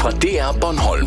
fra DR Bornholm.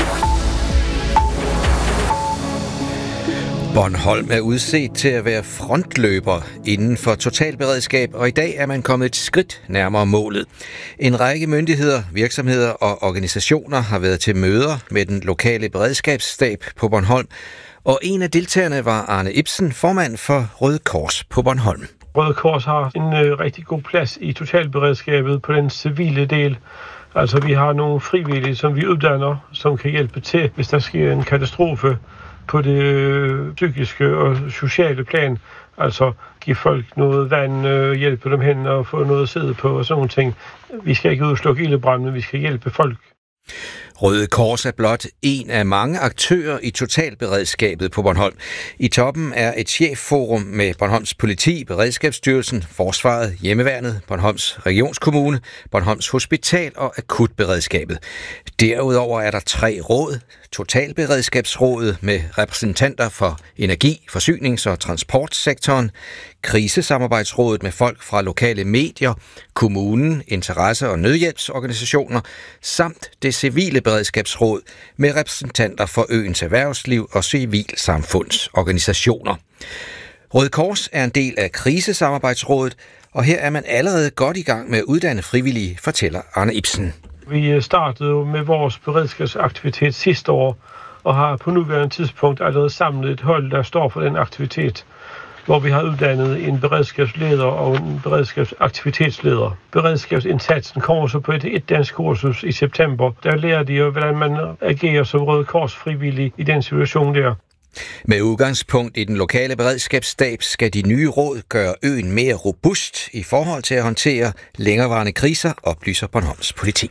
Bornholm er udset til at være frontløber inden for totalberedskab, og i dag er man kommet et skridt nærmere målet. En række myndigheder, virksomheder og organisationer har været til møder med den lokale beredskabsstab på Bornholm, og en af deltagerne var Arne Ibsen, formand for Røde Kors på Bornholm. Røde Kors har en rigtig god plads i totalberedskabet på den civile del. Altså vi har nogle frivillige, som vi uddanner, som kan hjælpe til, hvis der sker en katastrofe på det psykiske og sociale plan. Altså give folk noget vand, hjælpe dem hen og få noget at sidde på og sådan nogle ting. Vi skal ikke udslukke ildebrand, men vi skal hjælpe folk. Røde Kors er blot en af mange aktører i totalberedskabet på Bornholm. I toppen er et chefforum med Bornholms Politi, Beredskabsstyrelsen, Forsvaret, Hjemmeværnet, Bornholms Regionskommune, Bornholms Hospital og Akutberedskabet. Derudover er der 3 råd. Totalberedskabsrådet med repræsentanter for energi-, forsynings- og transportsektoren, Krisesamarbejdsrådet med folk fra lokale medier, kommunen, interesse- og nødhjælpsorganisationer, samt det civile beredskabsråd med repræsentanter for øens erhvervsliv og civilsamfundsorganisationer. Røde Kors er en del af Krisesamarbejdsrådet, og her er man allerede godt i gang med at uddanne frivillige, fortæller Arne Ibsen. Vi startede jo med vores beredskabsaktivitet sidste år, og har på nuværende tidspunkt allerede samlet et hold, der står for den aktivitet, hvor vi har uddannet en beredskabsleder og en beredskabsaktivitetsleder. Beredskabsindsatsen kommer så på et dansk kursus i september. Der lærer de jo, hvordan man agerer som Røde Kors frivillig i den situation der. Med udgangspunkt i den lokale beredskabsstab skal de nye råd gøre øen mere robust i forhold til at håndtere længerevarende kriser, oplyser Bornholms Politi.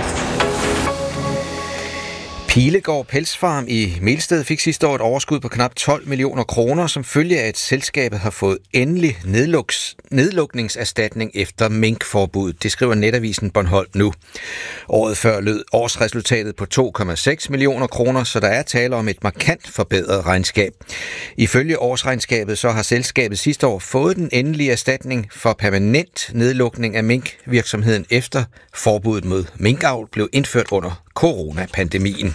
Pilegaard Pelsfarm i Melsted fik sidste år et overskud på knap 12 millioner kroner, som følge af, at selskabet har fået endelig nedlukningserstatning efter minkforbuddet. Det skriver netavisen Bornholm nu. Året før lød årsresultatet på 2,6 millioner kroner, så der er tale om et markant forbedret regnskab. Ifølge årsregnskabet så har selskabet sidste år fået den endelige erstatning for permanent nedlukning af minkvirksomheden efter forbuddet mod minkavl blev indført under coronapandemien.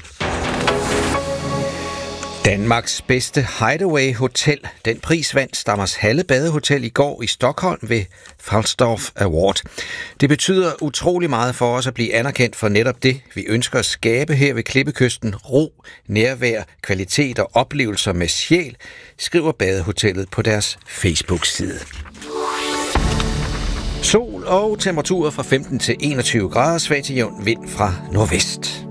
Danmarks bedste hideaway hotel. Den pris vandt Stammers Halle Badehotel i går i Stockholm ved Falstaff Award. Det betyder utrolig meget for os at blive anerkendt for netop det, vi ønsker at skabe her ved Klippekysten. Ro, nærvær, kvalitet og oplevelser med sjæl, skriver Badehotellet på deres Facebook-side. Sol og temperaturer fra 15 til 21 grader, svag til jævn vind fra nordvest.